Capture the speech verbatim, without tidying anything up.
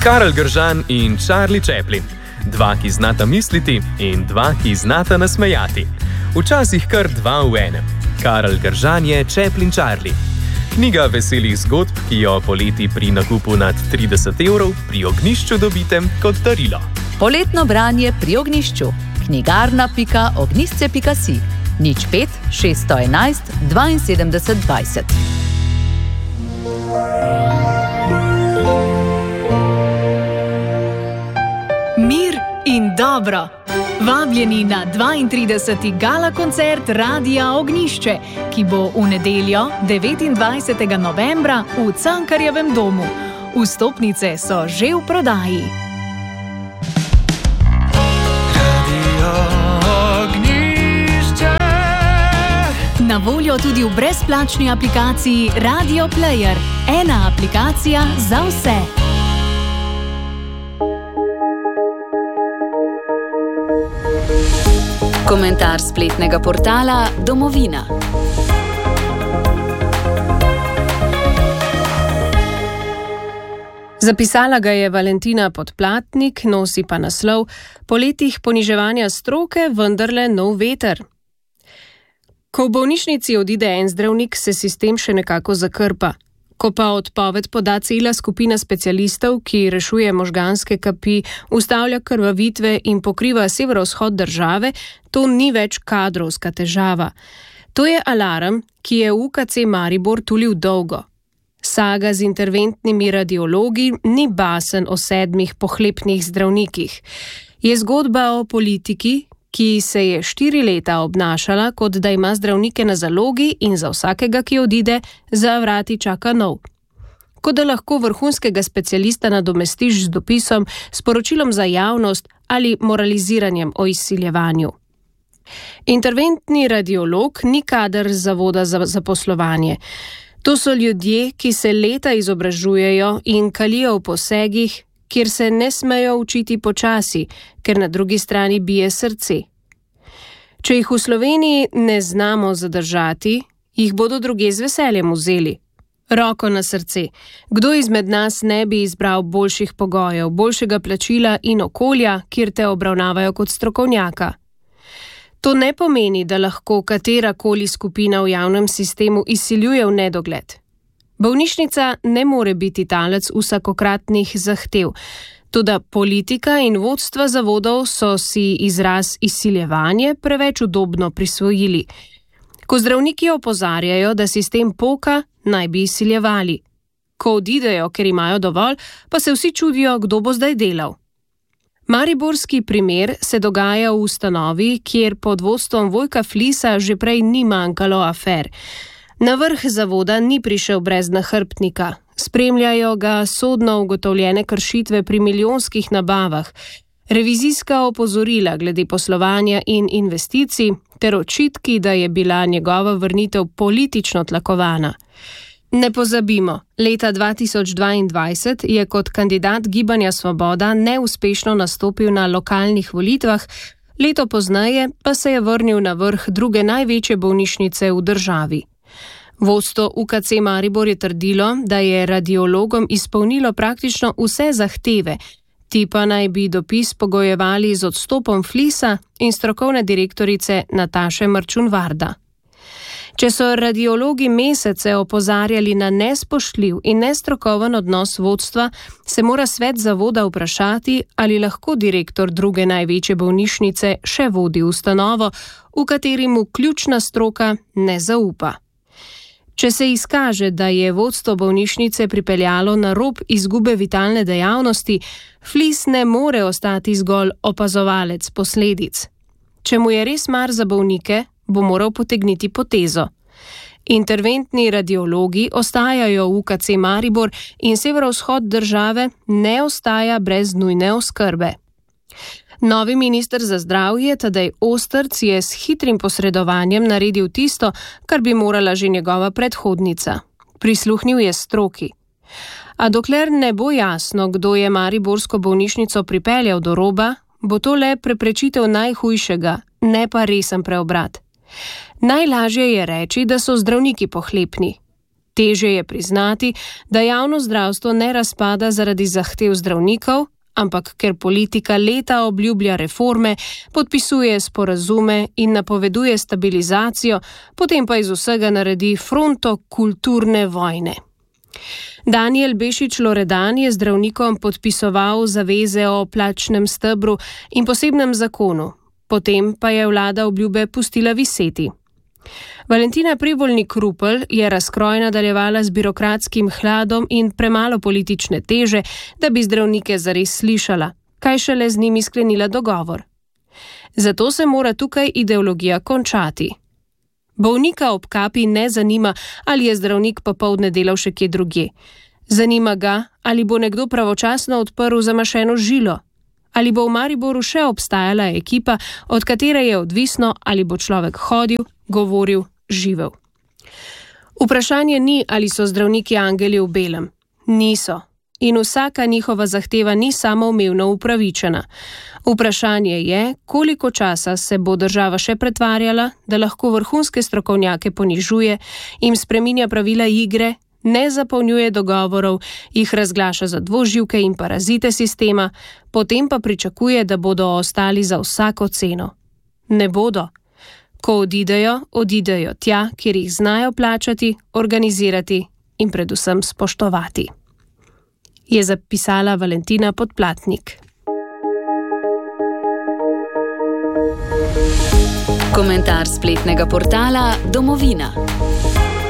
Karel Gržan in Charlie Chaplin. Dva, ki znata misliti in dva, ki znata nasmejati. Včasih kar dva v enem. Karel Gržan je Chaplin Charlie. Knjiga veselih zgodb, ki jo poleti pri nakupu nad trideset evrov pri Ognjišču dobite kot darilo. Poletno branje pri Ognjišču. knjigarna pika ognjišče pika si. Nič pet šeststo enajst dvainsedemdeset dvajset. Mir in dobro. Vabljeni na dvaintrideseti gala koncert Radia Ognjišče, ki bo v nedeljo devetindvajsetega novembra v Cankarjevem domu. Vstopnice so že v prodaji. Na voljo tudi v brezplačni aplikaciji Radio Player. Ena aplikacija za vse. Komentar spletnega portala Domovina. Zapisala ga je Valentina Podplatnik, nosi pa naslov Po letih poniževanja stroke vendarle nov veter. Ko v bolnišnici odide en zdravnik, se sistem še nekako zakrpa. Ko pa odpoved poda cela skupina specialistov, ki rešuje možganske kapi, ustavlja krvavitve in pokriva severovzhod države, to ni več kadrovska težava. To je alarm, ki je U K C Maribor tulil dolgo. Saga z interventnimi radiologi ni basen o sedmih pohlepnih zdravnikih. Je zgodba o politiki, ki se je štiri leta obnašala, kot da ima zdravnike na zalogi in za vsakega, ki odide, za vrati čaka nov. Kot da lahko vrhunskega specialista nadomestiš z dopisom, sporočilom za javnost ali moraliziranjem o izsiljevanju. Interventni radiolog ni kader zavoda za zaposlovanje. To so ljudje, ki se leta izobražujejo in kalijo v posegih, kjer se ne smejo učiti počasi, ker na drugi strani bije srce. Če jih v Sloveniji ne znamo zadržati, jih bodo druge z veseljem vzeli. Roko na srce, kdo izmed nas ne bi izbral boljših pogojev, boljšega plačila in okolja, kjer te obravnavajo kot strokovnjaka? To ne pomeni, da lahko katerakoli skupina v javnem sistemu izsiljuje v nedogled. Bolnišnica ne more biti talec vsakokratnih zahtev, toda politika in vodstva zavodov so si izraz izsiljevanje preveč udobno prisvojili. Ko zdravniki opozarjajo, da sistem poka, naj bi izsiljevali. Ko odidejo, ker imajo dovolj, pa se vsi čudijo, kdo bo zdaj delal. Mariborski primer se dogaja v ustanovi, kjer pod vodstvom Vojka Flisa že prej ni manjkalo afer. Na vrh zavoda ni prišel brez nahrbtnika. Spremljajo ga sodno ugotovljene kršitve pri milijonskih nabavah, revizijska opozorila glede poslovanja in investicij ter očitki, da je bila njegova vrnitev politično tlakovana. Ne pozabimo, leta dva tisoč dvaindvajset je kot kandidat Gibanja Svoboda neuspešno nastopil na lokalnih volitvah, leto pozneje pa se je vrnil na vrh druge največje bolnišnice v državi. Vodstvo U K C Maribor je trdilo, da je radiologom izpolnilo praktično vse zahteve, ti pa naj bi dopis pogojevali z odstopom Flisa in strokovne direktorice Nataše Marčun-Varda. Če so radiologi mesece opozarjali na nespoštljiv in nestrokoven odnos vodstva, se mora svet zavoda vprašati, ali lahko direktor druge največje bolnišnice še vodi ustanovo, v kateri mu ključna stroka ne zaupa. Če se izkaže, da je vodstvo bolnišnice pripeljalo na rob izgube vitalne dejavnosti, Flis ne more ostati zgolj opazovalec posledic. Če mu je res mar za bolnike, bo moral potegniti potezo. Interventni radiologi ostajajo v U K C Maribor in severovzhod države ne ostaja brez nujne oskrbe. Novi minister za zdravje Tadej Ostrc je s hitrim posredovanjem naredil tisto, kar bi morala že njegova predhodnica. Prisluhnil je stroki. A dokler ne bo jasno, kdo je mariborsko bolnišnico pripeljal do roba, bo to le preprečitev najhujšega, ne pa resen preobrat. Najlažje je reči, da so zdravniki pohlepni. Težje je priznati, da javno zdravstvo ne razpada zaradi zahtev zdravnikov, ampak ker politika leta obljublja reforme, podpisuje sporazume in napoveduje stabilizacijo, potem pa iz vsega naredi fronto kulturne vojne. Daniel Bešič-Loredan je zdravnikom podpisoval zaveze o plačnem stebru in posebnem zakonu, potem pa je vlada obljube pustila viseti. Valentina Prevolnik-Rupel je razkroj nadaljevala z birokratskim hladom in premalo politične teže, da bi zdravnike zares slišala, kaj šele z njimi sklenila dogovor. Zato se mora tukaj ideologija končati. Bolnika ob kapi ne zanima, ali je zdravnik popoldne delal še kje drugje. Zanima ga, ali bo nekdo pravočasno odprl zamašeno žilo, ali bo v Mariboru še obstajala ekipa, od katere je odvisno, ali bo človek hodil, govoril, živel. Vprašanje ni, ali so zdravniki angeli v belem. Niso. In vsaka njihova zahteva ni samoumevno upravičena. Vprašanje je, koliko časa se bo država še pretvarjala, da lahko vrhunske strokovnjake ponižuje, jim spreminja pravila igre, ne zapolnjuje dogovorov, jih razglaša za dvoživke in parazite sistema, potem pa pričakuje, da bodo ostali za vsako ceno. Ne bodo. Ko odidejo, odidejo tja, kjer jih znajo plačati, organizirati in predvsem spoštovati. Je zapisala Valentina Podplatnik. Komentar spletnega portala Domovina.